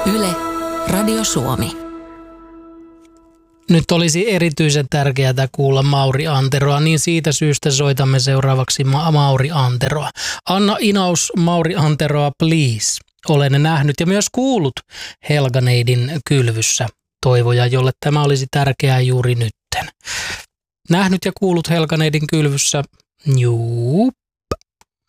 Yle, Radio Suomi. Nyt olisi erityisen tärkeää kuulla Mauri Anteroa, niin siitä syystä soitamme seuraavaksi Mauri Anteroa. Anna Inaus Mauri Anteroa, please. Olen nähnyt ja myös kuullut Helganeidin kylvyssä Toivoja, jolle tämä olisi tärkeää juuri nytten. Nähnyt ja kuullut Helganeidin kylvyssä, juu,